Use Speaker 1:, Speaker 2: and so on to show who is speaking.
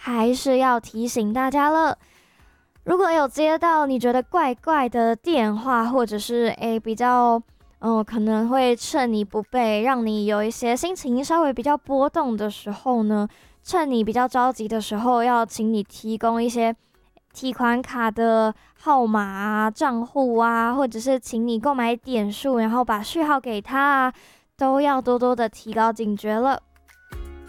Speaker 1: 还是要提醒大家了。如果有接到你觉得怪怪的电话，或者是比较可能会趁你不备，让你有一些心情稍微比较波动的时候呢，趁你比较着急的时候，要请你提供一些提款卡的号码啊、账户啊，或者是请你购买点数，然后把序号给他啊，都要多多的提高警觉了。